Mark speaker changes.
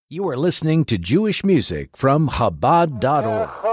Speaker 1: You are listening to Jewish music from Chabad.org.